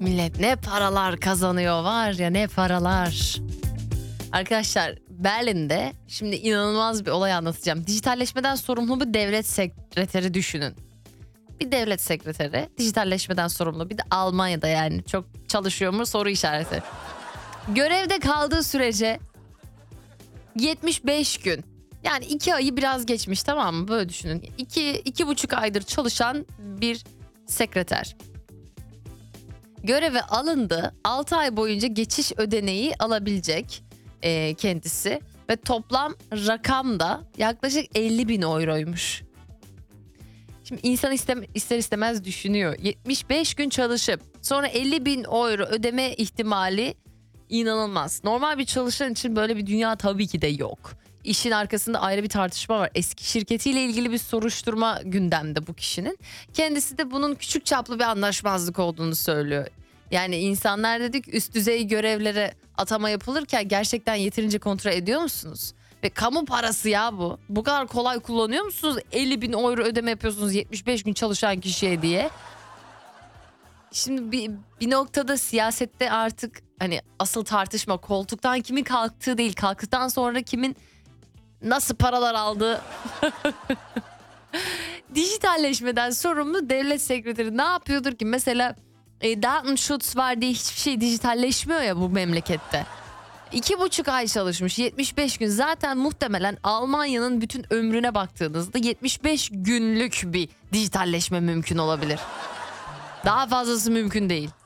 Millet ne paralar kazanıyor var ya, ne paralar. Arkadaşlar Berlin'de şimdi inanılmaz bir olay anlatacağım. Dijitalleşmeden sorumlu bir devlet sekreteri düşünün. Bir devlet sekreteri dijitalleşmeden sorumlu, bir de Almanya'da, yani çok çalışıyor mu soru işareti. Görevde kaldığı sürece 75 gün, yani 2 ayı biraz geçmiş, tamam mı, böyle düşünün. 2,5 aydır çalışan bir sekreter. Göreve alındı, 6 ay boyunca geçiş ödeneği alabilecek kendisi ve toplam rakam da yaklaşık 50 bin euroymuş. Şimdi insan ister istemez düşünüyor. 75 gün çalışıp sonra 50 bin euro ödeme ihtimali inanılmaz. Normal bir çalışan için böyle bir dünya tabii ki de yok. İşin arkasında ayrı bir tartışma var. Eski şirketiyle ilgili bir soruşturma gündemde bu kişinin. Kendisi de bunun küçük çaplı bir anlaşmazlık olduğunu söylüyor. Yani insanlar dedik, üst düzey görevlere atama yapılırken gerçekten yeterince kontrol ediyor musunuz? Ve kamu parası ya bu. Bu kadar kolay kullanıyor musunuz? 50 bin euro ödeme yapıyorsunuz 75 gün çalışan kişiye diye. Şimdi bir noktada siyasette artık hani asıl tartışma koltuktan kimin kalktığı değil, kalktıktan sonra kimin nasıl paralar aldığı. Dijitalleşmeden sorumlu devlet sekreteri ne yapıyordur ki? Mesela Datenschutz var diye hiçbir şey dijitalleşmiyor ya bu memlekette. 2,5 ay çalışmış, 75 gün, zaten muhtemelen Almanya'nın bütün ömrüne baktığınızda 75 günlük bir dijitalleşme mümkün olabilir. Daha fazlası mümkün değil.